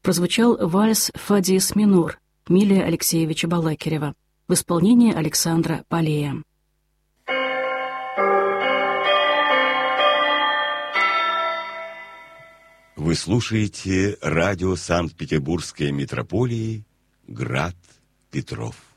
прозвучал вальс «Фа диез минор» Милия Алексеевича Балакирева в исполнении Александра Палея. Вы слушаете радио Санкт-Петербургской митрополии «Град Петров».